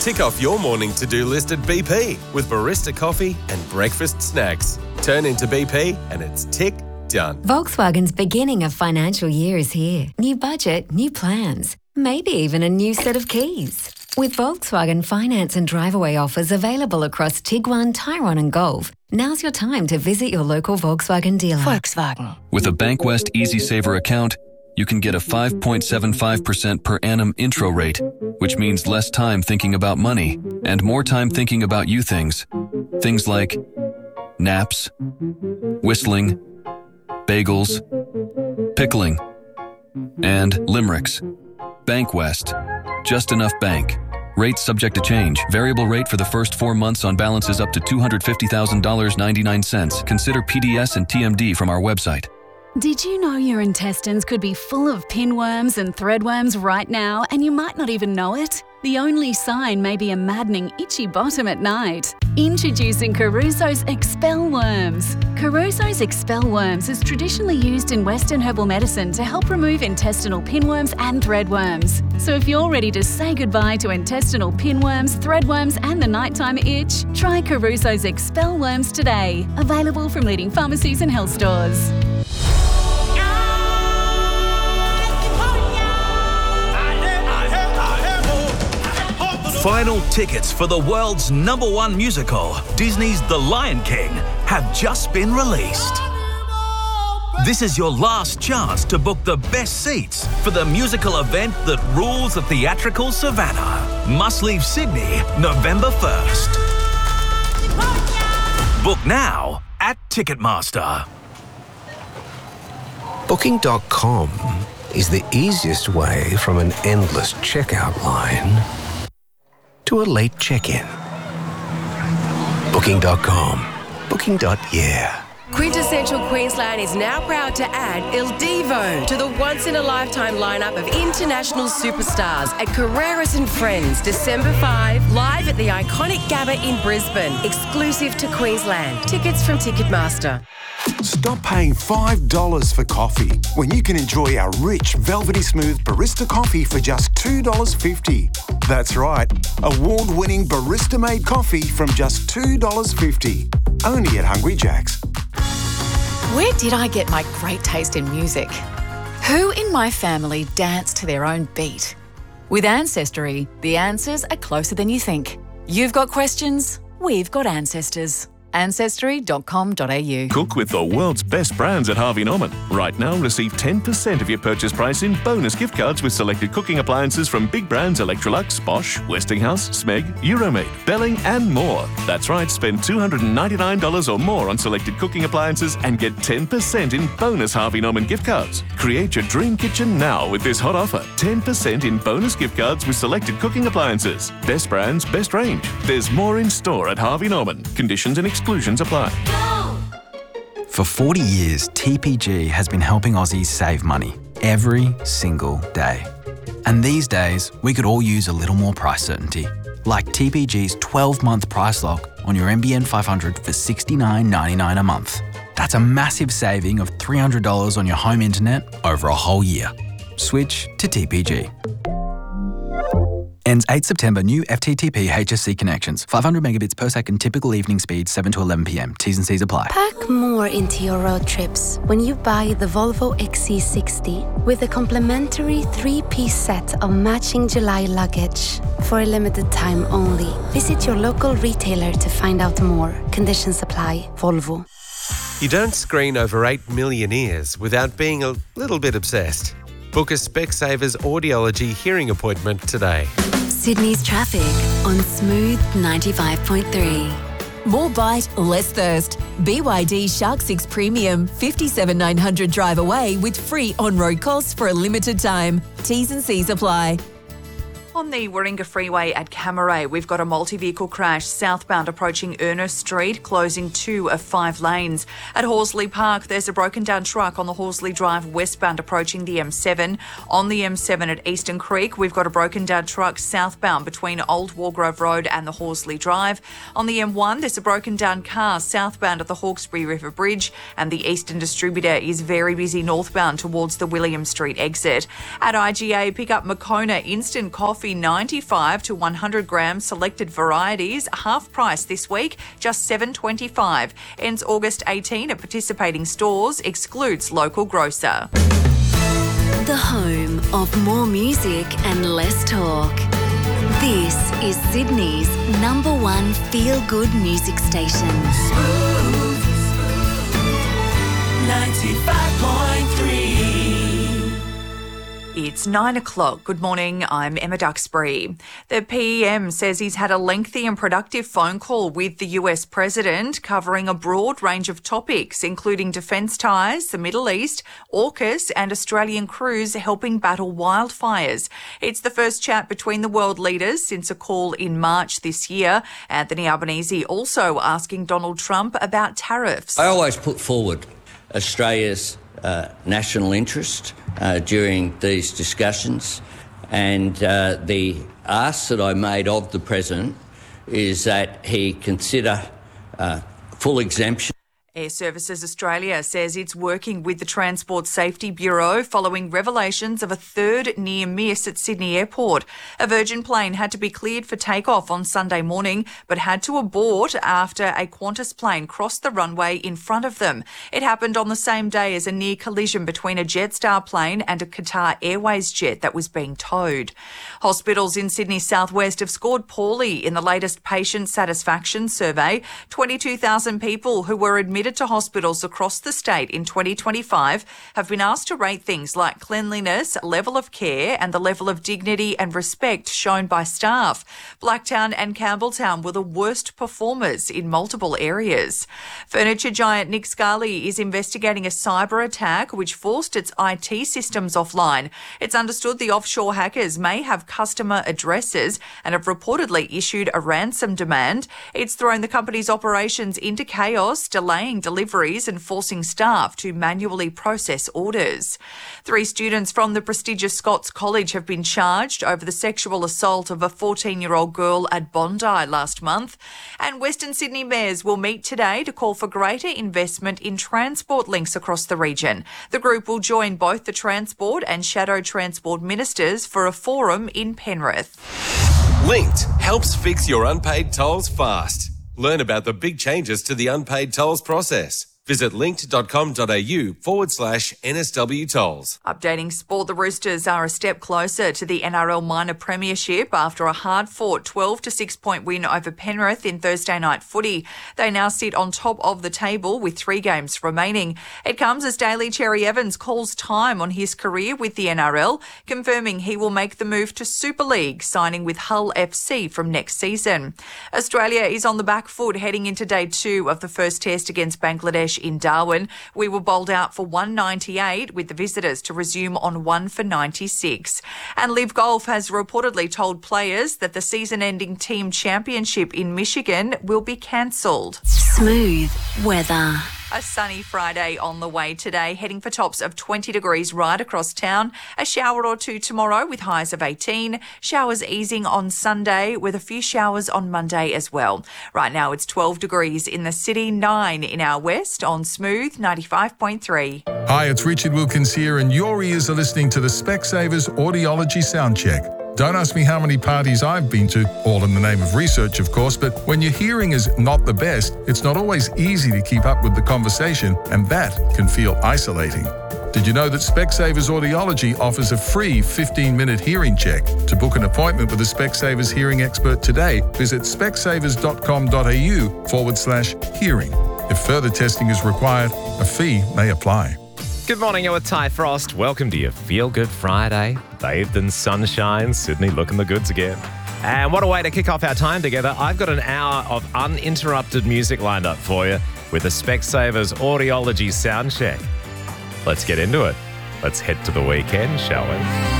Tick off your morning to-do list at BP with barista coffee and breakfast snacks. Turn into BP and it's tick done. Volkswagen's beginning of financial year is here. New budget, new plans, maybe even a new set of keys. With Volkswagen finance and drive-away offers available across Tiguan, Tyrone and Golf, now's your time to visit your local Volkswagen dealer. Volkswagen. With a Bankwest Easy Saver account, you can get a 5.75% per annum intro rate, which means less time thinking about money and more time thinking about you things. Things like naps, whistling, bagels, pickling, and limericks. Bankwest. Just enough bank. Rates subject to change. Variable rate for the first 4 months on balances up to $250,000.99. Consider PDS and TMD from our website. Did you know your intestines could be full of pinworms and threadworms right now and you might not even know it? The only sign may be a maddening itchy bottom at night. Introducing Caruso's Expel Worms. Caruso's Expel Worms is traditionally used in Western herbal medicine to help remove intestinal pinworms and threadworms. So if you're ready to say goodbye to intestinal pinworms, threadworms and the nighttime itch, try Caruso's Expel Worms today. Available from leading pharmacies and health stores. Final tickets for the world's #1 musical, Disney's The Lion King, have just been released. This is your last chance to book the best seats for the musical event that rules the theatrical savannah. Must leave Sydney November 1st. Book now at Ticketmaster. Booking.com is the easiest way from an endless checkout line to a late check-in. Booking.com. Booking.yeah. Quintessential Queensland is now proud to add Il Divo to the once-in-a-lifetime lineup of international superstars at Carreras and Friends, December 5, live at the iconic Gabba in Brisbane, exclusive to Queensland. Tickets from Ticketmaster. Stop paying $5 for coffee when you can enjoy our rich, velvety smooth barista coffee for just $2.50. That's right, award-winning barista-made coffee from just $2.50. Only at Hungry Jack's. Where did I get my great taste in music? Who in my family danced to their own beat? With Ancestry, the answers are closer than you think. You've got questions, we've got ancestors. Ancestry.com.au. Cook with the world's best brands at Harvey Norman. Right now, receive 10% of your purchase price in bonus gift cards with selected cooking appliances from big brands Electrolux, Bosch, Westinghouse, Smeg, Euromade, Belling and more. That's right, spend $299 or more on selected cooking appliances and get 10% in bonus Harvey Norman gift cards. Create your dream kitchen now with this hot offer. 10% in bonus gift cards with selected cooking appliances. Best brands, best range. There's more in store at Harvey Norman. Conditions and exclusions apply. For 40 years, TPG has been helping Aussies save money every single day. And these days, we could all use a little more price certainty, like TPG's 12-month price lock on your NBN 500 for $69.99 a month. That's a massive saving of $300 on your home internet over a whole year. Switch to TPG. Ends 8 September. New FTTP HSC connections. 500 megabits per second. Typical evening speed 7 to 11 p.m. T's and C's apply. Pack more into your road trips when you buy the Volvo XC60 with a complimentary 3-piece set of matching July luggage. For a limited time only. Visit your local retailer to find out more. Conditions apply. Volvo. You don't screen over 8 million ears without being a little bit obsessed. Book a Specsavers audiology hearing appointment today. Sydney's traffic on Smooth 95.3. More bite, less thirst. BYD Shark 6 Premium, 57,900 drive away with free on-road costs for a limited time. T's and C's apply. On the Warringah Freeway at Camaray, we've got a multi-vehicle crash southbound approaching Ernest Street, closing 2 of 5 lanes. At Horsley Park, there's a broken down truck on the Horsley Drive westbound approaching the M7. On the M7 at Eastern Creek, we've got a broken down truck southbound between Old Wargrove Road and the Horsley Drive. On the M1, there's a broken down car southbound at the Hawkesbury River Bridge, and the Eastern Distributor is very busy northbound towards the William Street exit. At IGA, pick up Moccona Instant Coffee coffee, 95 to 100 grams, selected varieties, half price this week, just $7.25. Ends August 18 at participating stores, excludes local grocer. The home of more music and less talk. This is Sydney's #1 feel-good music station. 95.3. It's 9 o'clock. Good morning, I'm Emma Duxbury. The PM says he's had a lengthy and productive phone call with the US President covering a broad range of topics, including defence ties, the Middle East, AUKUS and Australian crews helping battle wildfires. It's the first chat between the world leaders since a call in March this year. Anthony Albanese also asking Donald Trump about tariffs. I always put forward Australia's national interest during these discussions, and the ask that I made of the President is that he consider full exemption. Air Services Australia says it's working with the Transport Safety Bureau following revelations of a third near miss at Sydney Airport. A Virgin plane had to be cleared for takeoff on Sunday morning, but had to abort after a Qantas plane crossed the runway in front of them. It happened on the same day as a near collision between a Jetstar plane and a Qatar Airways jet that was being towed. Hospitals in Sydney's southwest have scored poorly in the latest patient satisfaction survey. 22,000 people who were admitted to hospitals across the state in 2025 have been asked to rate things like cleanliness, level of care and the level of dignity and respect shown by staff. Blacktown and Campbelltown were the worst performers in multiple areas. Furniture giant Nick Scali is investigating a cyber attack which forced its IT systems offline. It's understood the offshore hackers may have customer addresses and have reportedly issued a ransom demand. It's thrown the company's operations into chaos, delaying deliveries and forcing staff to manually process orders. 3 students from the prestigious Scots College have been charged over the sexual assault of a 14-year-old girl at Bondi last month. And Western Sydney mayors will meet today to call for greater investment in transport links across the region. The group will join both the Transport and Shadow Transport ministers for a forum in Penrith. Linked helps fix your unpaid tolls fast. Learn about the big changes to the unpaid tolls process. Visit linked.com.au/NSW tolls. Updating sport, the Roosters are a step closer to the NRL Minor Premiership after a hard-fought 12-6 point win over Penrith in Thursday night footy. They now sit on top of the table with 3 games remaining. It comes as Daly Cherry Evans calls time on his career with the NRL, confirming he will make the move to Super League, signing with Hull FC from next season. Australia is on the back foot heading into day 2 of the first test against Bangladesh in Darwin. We were bowled out for 198 with the visitors to resume on 1 for 96. And Live Golf has reportedly told players that the season-ending team championship in Michigan will be cancelled. Smooth weather. A sunny Friday on the way today, heading for tops of 20 degrees right across town. A shower or two tomorrow with highs of 18. Showers easing on Sunday with a few showers on Monday as well. Right now it's 12 degrees in the city, 9 in our west on Smooth 95.3. Hi, it's Richard Wilkins here and your ears are listening to the Specsavers Audiology Soundcheck. Don't ask me how many parties I've been to, all in the name of research, of course, but when your hearing is not the best, it's not always easy to keep up with the conversation, and that can feel isolating. Did you know that Specsavers Audiology offers a free 15-minute hearing check? To book an appointment with a Specsavers hearing expert today, visit specsavers.com.au/hearing. If further testing is required, a fee may apply. Good morning, you're with Ty Frost. Welcome to your Feel Good Friday. Bathed in sunshine, Sydney looking the goods again. And what a way to kick off our time together. I've got an hour of uninterrupted music lined up for you with the Specsavers Audiology Soundcheck. Let's get into it. Let's head to the weekend, shall we?